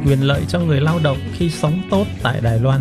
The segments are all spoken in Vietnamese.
quyền lợi cho người lao động khi sống tốt tại Đài Loan.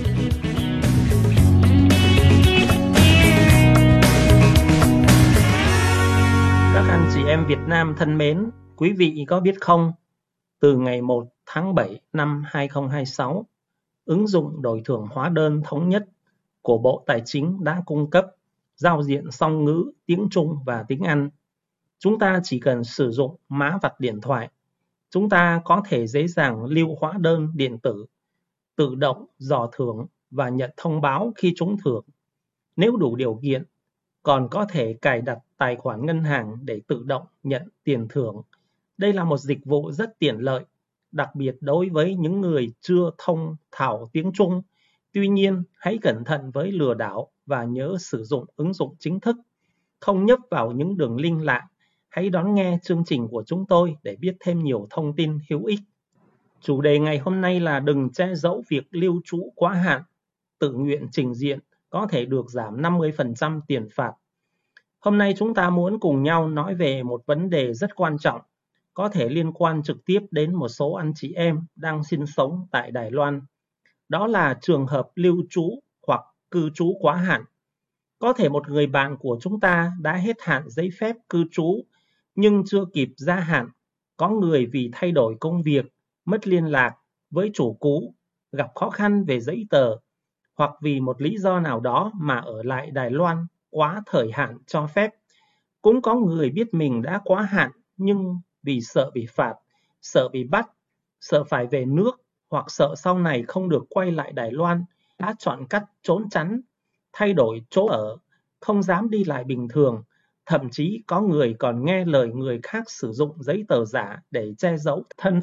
Các anh chị em Việt Nam thân mến, quý vị có biết không, từ ngày 1 tháng 7 năm 2026, ứng dụng đổi thưởng hóa đơn thống nhất của Bộ Tài chính đã cung cấp giao diện song ngữ tiếng Trung và tiếng Anh. Chúng ta chỉ cần sử dụng mã vạch điện thoại, chúng ta có thể dễ dàng lưu hóa đơn điện tử, tự động dò thưởng và nhận thông báo khi trúng thưởng. Nếu đủ điều kiện, còn có thể cài đặt tài khoản ngân hàng để tự động nhận tiền thưởng. Đây là một dịch vụ rất tiện lợi, đặc biệt đối với những người chưa thông thạo tiếng Trung. Tuy nhiên, hãy cẩn thận với lừa đảo và nhớ sử dụng ứng dụng chính thức. Không nhấp vào những đường link lạ. Hãy đón nghe chương trình của chúng tôi để biết thêm nhiều thông tin hữu ích. Chủ đề ngày hôm nay là đừng che giấu việc lưu trú quá hạn. Tự nguyện trình diện có thể được giảm 50% tiền phạt. Hôm nay chúng ta muốn cùng nhau nói về một vấn đề rất quan trọng, có thể liên quan trực tiếp đến một số anh chị em đang sinh sống tại Đài Loan. Đó là trường hợp lưu trú hoặc cư trú quá hạn. Có thể một người bạn của chúng ta đã hết hạn giấy phép cư trú nhưng chưa kịp gia hạn. Có người vì thay đổi công việc, mất liên lạc với chủ cũ, gặp khó khăn về giấy tờ, hoặc vì một lý do nào đó mà ở lại Đài Loan quá thời hạn cho phép. Cũng có người biết mình đã quá hạn nhưng vì sợ bị phạt, sợ bị bắt, sợ phải về nước hoặc sợ sau này không được quay lại Đài Loan, đã chọn cách trốn tránh, thay đổi chỗ ở, không dám đi lại bình thường. Thậm chí có người còn nghe lời người khác sử dụng giấy tờ giả để che giấu thân